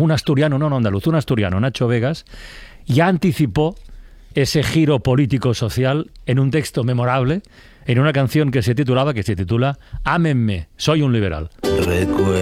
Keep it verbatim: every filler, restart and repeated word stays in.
un asturiano, no, no andaluz, un asturiano, Nacho Vegas, ya anticipó ese giro político-social en un texto memorable, en una canción que se titulaba, que se titula Ámenme, soy un liberal. Recuerdo